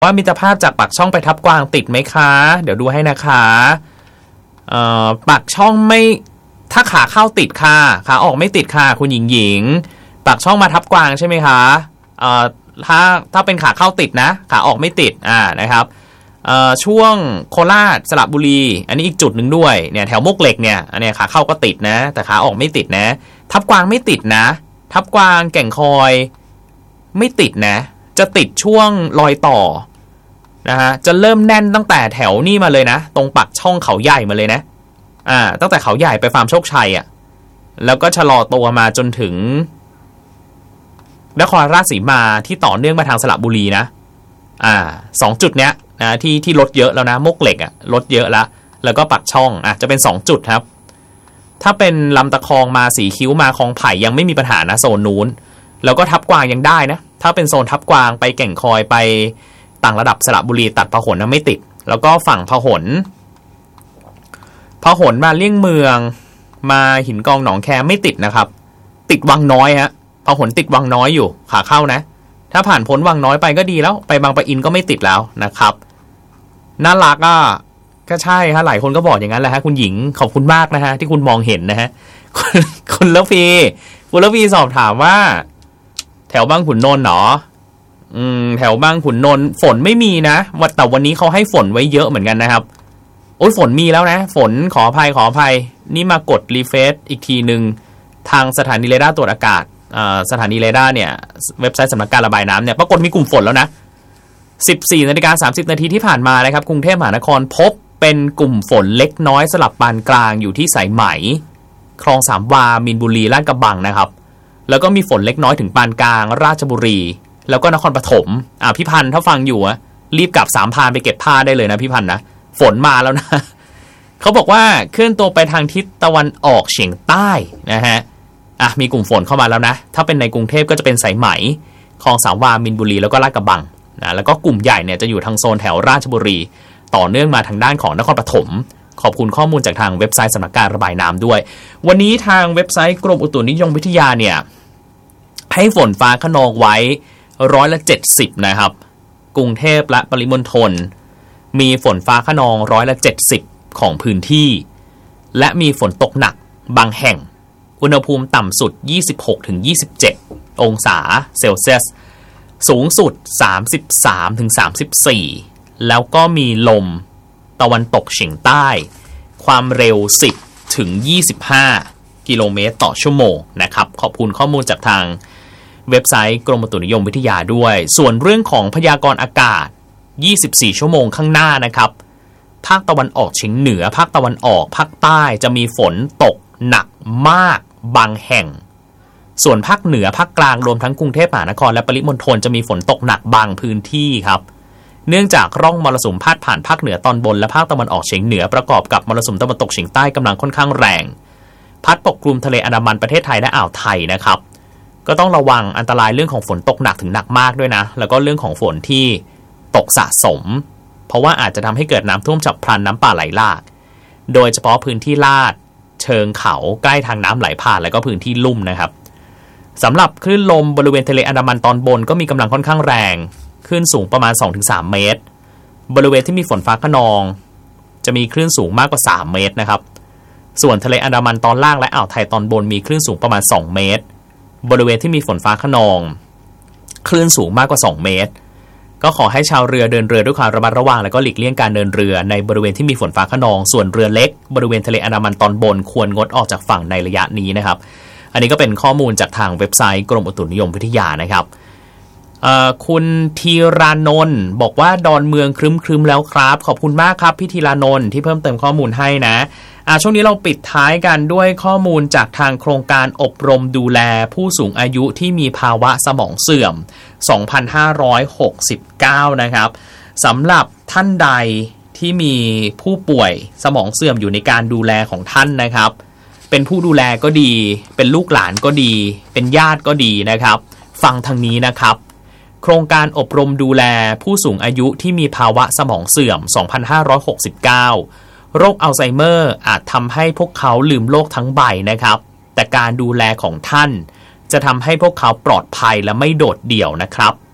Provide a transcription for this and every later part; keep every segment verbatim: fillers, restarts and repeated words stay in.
ว่ามิตรภาพจากปากช่องไปทับกวางติดไหมคะเดี๋ยวดูให้นะคะเอ่อปากช่องไม่ถ้าขาเข้าติดค่ะขาออกไม่ติดค่ะคุณหญิงหญิงปากช่องมาทับกวางใช่ไหมคะเอ่อถ้าถ้าเป็นขาเข้าติดนะขาออกไม่ติดอ่านะครับเอ่อช่วงโคราชสระบุรีอันนี้อีกจุดหนึ่งด้วยเนี่ยแถวมวกเหล็กเนี่ยอันนี้ขาเข้าก็ติดนะแต่ขาออกไม่ติดนะทับกวางไม่ติดนะทับกวางแก่งคอยไม่ติดนะจะติดช่วงรอยต่อนะฮะจะเริ่มแน่นตั้งแต่แถวนี่มาเลยนะตรงปากช่องเขาใหญ่มาเลยนะอ่าตั้งแต่เขาใหญ่ไปฟาร์มโชคชัยอ่ะแล้วก็ชะลอตัวมาจนถึงนครราชสีมาที่ต่อเนื่องมาทางสระบุรีนะอ่าสองจุดเนี้ยนะที่ที่รถเยอะแล้วนะมกเหล็กอ่ะรถเยอะแล้วแล้วก็ปากช่องอ่ะจะเป็นสองจุดครับถ้าเป็นลำตะคองมาสีคิ้วมาคลองไผ่ยังไม่มีปัญหานะโซนนู้นแล้วก็ทับกวางยังได้นะถ้าเป็นโซนทับกวางไปแก่งคอยไปต่างระดับสระบุรีตัดพหลนะไม่ติดแล้วก็ฝั่งพหลพหลมาเลี่ยงเมืองมาหินกองหนองแคไม่ติดนะครับติดวังน้อยฮะพหลติดวังน้อยอยู่ขาเข้านะถ้าผ่านพ้นวังน้อยไปก็ดีแล้วไปบางปะอินก็ไม่ติดแล้วนะครับน่ารักอ่ะก็ใช่ฮะหลายคนก็บอกอย่างนั้นแหละฮะคุณหญิงขอบคุณมากนะฮะที่คุณมองเห็นนะฮะคุณคุณละพีคุณละพีสอบถามว่าแถวบางขุนนนท์เหรออืมแถวบางขุนนนท์ฝนไม่มีนะแต่วันนี้เขาให้ฝนไว้เยอะเหมือนกันนะครับโอ้ยฝนมีแล้วนะฝนขออภัยขออภัยนี่มากดรีเฟรชอีกทีนึงทางสถานีเรดาร์ตรวจอากาศสถานีเรดาร์เนี่ยเว็บไซต์สำนักการระบายน้ำเนี่ยปรากฏมีกลุ่มฝนแล้วนะ สิบสี่นาฬิกาสามสิบนาทีที่ผ่านมานะครับกรุงเทพมหานครพบเป็นกลุ่มฝนเล็กน้อยสลับปานกลางอยู่ที่สายไหมคลองสามวามีนบุรีลาดกระบังนะครับแล้วก็มีฝนเล็กน้อยถึงปานกลางราชบุรีแล้วก็นครปฐมอ่าพี่พันธ์ถ้าฟังอยู่อะรีบกลับสามพรานไปเก็บผ้าได้เลยนะพี่พันธ์นะฝนมาแล้วนะเขาบอกว่าเคลื่อนตัวไปทางทิศตะวันออกเฉียงใต้นะฮะอ่ะมีกลุ่มฝนเข้ามาแล้วนะถ้าเป็นในกรุงเทพก็จะเป็นสายไหมคลองสามวามีนบุรีแล้วก็ลาดกระบังนะแล้วก็กลุ่มใหญ่เนี่ยจะอยู่ทางโซนแถวราชบุรีต่อเนื่องมาทางด้านของนครปฐมขอบคุณข้อมูลจากทางเว็บไซต์สำนักการระบายน้ำด้วยวันนี้ทางเว็บไซต์กรมอุตุนิยมวิทยาเนี่ยให้ฝนฟ้าคะนองไว้ร้อยละเจ็ดสิบนะครับกรุงเทพและปริมณฑลมีฝนฟ้าคะนองร้อยละเจ็ดสิบของพื้นที่และมีฝนตกหนักบางแห่งอุณหภูมิต่ำสุด ยี่สิบหกถึงยี่สิบเจ็ด องศาเซลเซียสสูงสุด สามสิบสามถึงสามสิบสี่ แล้วก็มีลมตะวันตกเฉียงใต้ความเร็วสิบถึงยี่สิบห้ากิโลเมตรต่อชั่วโมงนะครับขอบคุณข้อมูลจากทางเว็บไซต์กรมอุตุนิยมวิทยาด้วยส่วนเรื่องของพยากรณ์อากาศยี่สิบสี่ชั่วโมงข้างหน้านะครับภาคตะวันออกเฉียงเหนือภาคตะวันออกภาคใต้จะมีฝนตกหนักมากบางแห่งส่วนภาคเหนือภาคกลางรวมทั้งกรุงเทพมหานครและปริมณฑลจะมีฝนตกหนักบางพื้นที่ครับเนื่องจากร่องมรสุมพาดผ่านภาคเหนือตอนบนและภาคตะวันออกเฉียงเหนือประกอบกับมรสุมตะวันตกเฉียงใต้กำลังค่อนข้างแรงพัดปกคลุมทะเลอันดามันประเทศไทยและอ่าวไทยนะครับก็ต้องระวังอันตรายเรื่องของฝนตกหนักถึงหนักมากด้วยนะแล้วก็เรื่องของฝนที่ตกสะสมเพราะว่าอาจจะทำให้เกิดน้ำท่วมฉับพลันน้ำป่าไหลหลากโดยเฉพาะพื้นที่ลาดเชิงเขาใกล้ทางน้ำไหลผ่านและก็พื้นที่ลุ่มนะครับสำหรับคลื่นลมบริเวณทะเลอันดามันตอนบนก็มีกำลังค่อนข้างแรงคลื่นสูงประมาณ สองถึงสาม เมตรบริเวณที่มีฝนฟ้าคะนองจะมีคลื่นสูงมากกว่าสามเมตรนะครับส่วนทะเลอันดามันตอนล่างและอ่าวไทยตอนบนมีคลื่นสูงประมาณสองเมตรบริเวณที่มีฝนฟ้าคะนองคลื่นสูงมากกว่าสองเมตรก็ขอให้ชาวเรือเดินเรือด้วยความระมัดระวังและก็หลีกเลี่ยงการเดินเรือในบริเวณที่มีฝนฟ้าคะนองส่วนเรือเล็กบริเวณทะเลอันดามันตอนบนควรงดออกจากฝั่งในระยะนี้นะครับอันนี้ก็เป็นข้อมูลจากทางเว็บไซต์กรมอุตุนิยมวิทยานะครับคุณธีรานนท์บอกว่าดอนเมืองครึ้มๆแล้วครับขอบคุณมากครับพี่ธีรานนท์ที่เพิ่มเติมข้อมูลให้นะอ่าช่วงนี้เราปิดท้ายกันด้วยข้อมูลจากทางโครงการอบรมดูแลผู้สูงอายุที่มีภาวะสมองเสื่อมสองพันห้าร้อยหกสิบเก้านะครับสำหรับท่านใดที่มีผู้ป่วยสมองเสื่อมอยู่ในการดูแลของท่านนะครับเป็นผู้ดูแลก็ดีเป็นลูกหลานก็ดีเป็นญาติก็ดีนะครับฟังทางนี้นะครับโครงการอบรมดูแลผู้สูงอายุที่มีภาวะสมองเสื่อมสองพันห้าร้อยหกสิบเก้าโรคอัลไซเมอร์อาจทำให้พวกเขาลืมโลกทั้งใบนะครับแต่การดูแลของท่านจะทำให้พวกเขาปลอดภัยและไม่โดดเดี่ยวนะครับ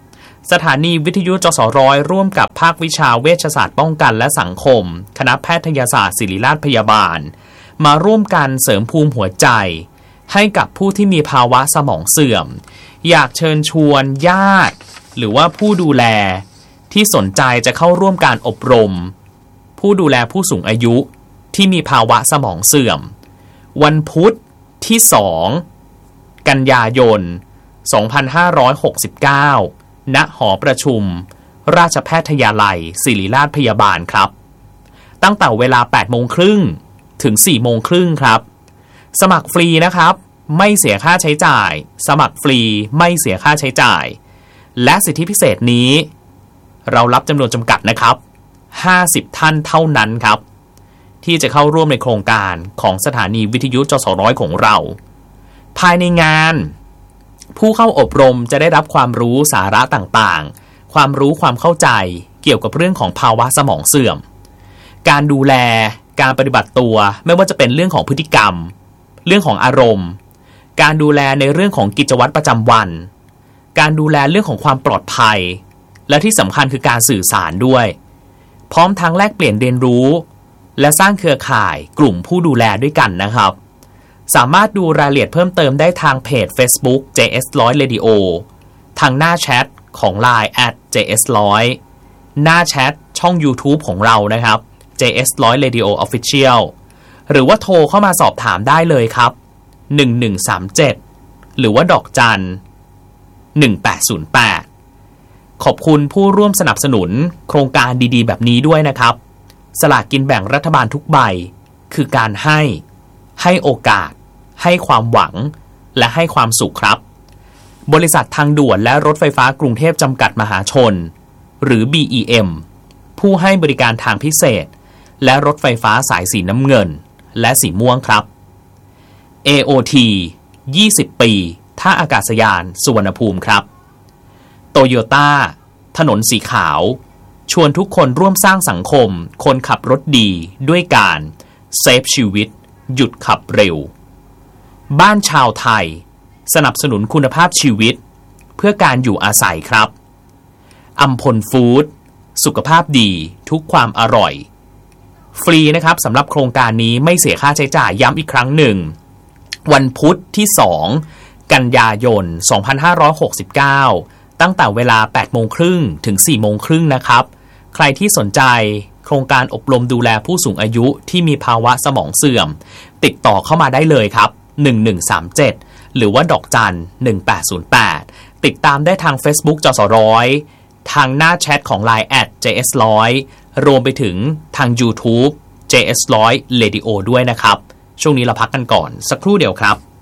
สถานีวิทยุจสร้อยร่วมกับภาควิชาเวชศาสตร์ป้องกันและสังคมคณะแพทยศาสตร์ศิริราชพยาบาลมาร่วมกันเสริมภูมิหัวใจให้กับผู้ที่มีภาวะสมองเสื่อมอยากเชิญชวนญาติหรือว่าผู้ดูแลที่สนใจจะเข้าร่วมการอบรมผู้ดูแลผู้สูงอายุที่มีภาวะสมองเสื่อมวันพุธที่สองกันยายนสองพันห้าร้อยหกสิบเก้าณหอประชุมราชแพทยาลัยศิริราชพยาบาลครับตั้งแต่เวลา แปดโมงครึ่งถึง สี่โมงครึ่งครับสมัครฟรีนะครับไม่เสียค่าใช้จ่ายสมัครฟรีไม่เสียค่าใช้จ่ายและสิทธิพิเศษนี้เรารับจำนวนจำกัดนะครับห้าสิบท่านเท่านั้นครับที่จะเข้าร่วมในโครงการของสถานีวิทยุจสร้อยของเราภายในงานผู้เข้าอบรมจะได้รับความรู้สาระต่างๆความรู้ความเข้าใจเกี่ยวกับเรื่องของภาวะสมองเสื่อมการดูแลการปฏิบัติตัวไม่ว่าจะเป็นเรื่องของพฤติกรรมเรื่องของอารมณ์การดูแลในเรื่องของกิจวัตรประจำวันการดูแลเรื่องของความปลอดภัยและที่สำคัญคือการสื่อสารด้วยพร้อมทั้งแลกเปลี่ยนเรียนรู้และสร้างเครือข่ายกลุ่มผู้ดูแลด้วยกันนะครับสามารถดูรายละเอียดเพิ่มเติมได้ทางเพจ Facebook เจ เอส หนึ่งร้อย Radio ทางหน้าแชทของ ไลน์ แอท เจ เอส หนึ่งร้อย หน้าแชทช่อง YouTube ของเรานะครับ เจ เอส หนึ่งร้อย Radio Official หรือว่าโทรเข้ามาสอบถามได้เลยครับหนึ่งหนึ่งสามเจ็ดหรือว่าดอกจันหนึ่งแปดศูนย์แปดขอบคุณผู้ร่วมสนับสนุนโครงการดีๆแบบนี้ด้วยนะครับสลากกินแบ่งรัฐบาลทุกใบคือการให้ให้โอกาสให้ความหวังและให้ความสุขครับบริษัททางด่วนและรถไฟฟ้ากรุงเทพจำกัดมหาชนหรือ บี อี เอ็ม ผู้ให้บริการทางพิเศษและรถไฟฟ้าสายสีน้ำเงินและสีม่วงครับ เอ โอ ที ยี่สิบปีท่าอากาศยานสุวรรณภูมิครับโตโยต้าถนนสีขาวชวนทุกคนร่วมสร้างสังคมคนขับรถดีด้วยการเซฟชีวิตหยุดขับเร็วบ้านชาวไทยสนับสนุนคุณภาพชีวิตเพื่อการอยู่อาศัยครับอัมพลฟู้ดสุขภาพดีทุกความอร่อยฟรีนะครับสำหรับโครงการนี้ไม่เสียค่าใช้จ่ายย้ำอีกครั้งหนึ่งวันพุธที่สองกันยายนสองพันห้าร้อยหกสิบเก้าตั้งแต่เวลา แปดโมงครึ่งถึง สี่โมงครึ่งนะครับใครที่สนใจโครงการอบรมดูแลผู้สูงอายุที่มีภาวะสมองเสื่อมติดต่อเข้ามาได้เลยครับหนึ่งหนึ่งสามเจ็ดหรือว่าดอกจันหนึ่งแปดศูนย์แปดติดตามได้ทาง Facebook จสร้อยทางหน้าแชทของ ไลน์ แอท เจ เอส หนึ่งร้อย รวมไปถึงทาง YouTube เจ เอส หนึ่งร้อย Radio ด้วยนะครับช่วงนี้เราพักกันก่อนสักครู่เดียวครับ